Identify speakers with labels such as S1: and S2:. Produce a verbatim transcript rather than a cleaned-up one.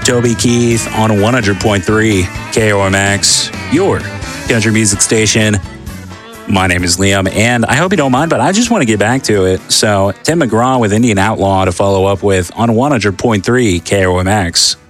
S1: Toby Keith on one hundred point three K O M X, your country music station. My name is Liam, and I hope you don't mind, but I just want to get back to it. So, Tim McGraw with Indian Outlaw to follow up with on one hundred point three K O M X.